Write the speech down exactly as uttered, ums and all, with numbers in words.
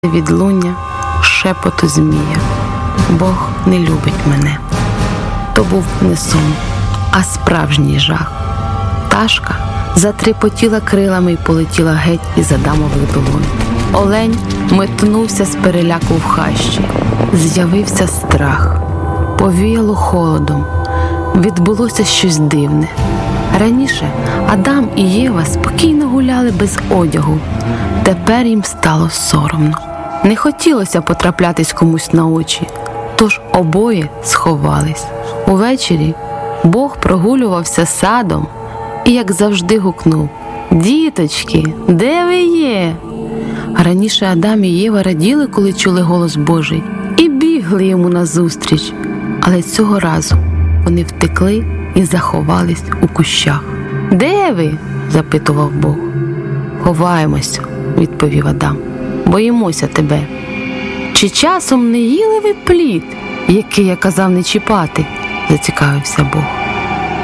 відлуння шепоту змія. Бог не любить мене. То був не сон, а справжній жах. Пташка затріпотіла крилами й полетіла геть із Адамових долонь. Олень метнувся з переляку в хащі. З'явився страх. Повіяло холодом. Відбулося щось дивне. Раніше Адам і Єва спокійно гуляли без одягу. Тепер їм стало соромно. Не хотілося потраплятись комусь на очі, тож обоє сховались. Увечері Бог прогулювався садом і, як завжди, гукнув: «Діточки, де ви є?» Раніше Адам і Єва раділи, коли чули голос Божий, і бігли йому назустріч. Але цього разу вони втекли і заховались у кущах. «Де ви?» – запитував Бог. «Ховаємося», – відповів Адам. «Боїмося тебе». «Чи часом не їли ви плід, який я казав не чіпати?» – зацікавився Бог.